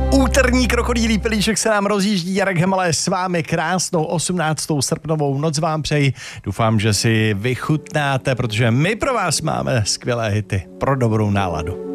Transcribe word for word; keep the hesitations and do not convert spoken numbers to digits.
Úterní krokodýlí pilíšek se nám rozjíždí. Jarek Hemale s vámi, krásnou osmnáctou srpnovou noc vám přeji. Doufám, že si vychutnáte, protože my pro vás máme skvělé hity pro dobrou náladu.